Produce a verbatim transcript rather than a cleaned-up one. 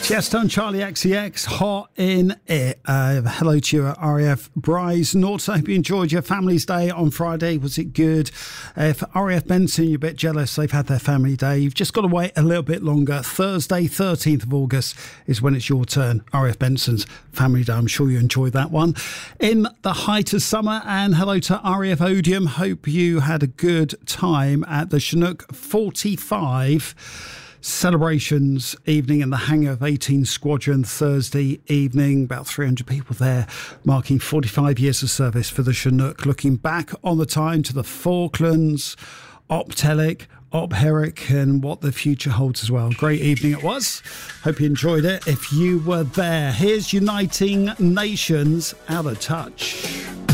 Chestone, Charlie X C X, hot in it. Uh, hello to you, R A F Bryce Norton. I hope you enjoyed your family's day on Friday. Was it good? Uh, for R A F Benson, you're a bit jealous. They've had their family day. You've just got to wait a little bit longer. Thursday, thirteenth of August is when it's your turn. R A F Benson's family day. I'm sure you enjoyed that one. In the height of summer, and hello to R A F Odium. Hope you had a good time at the Chinook forty-five celebrations evening in the hangar of eighteen Squadron Thursday evening. About three hundred people there, marking forty-five years of service for the Chinook, looking back on the time to the Falklands, Op Telic, Op Herrick, and what the future holds as well. Great evening it was. Hope you enjoyed it if you were there. Here's Uniting Nations, Out of Touch.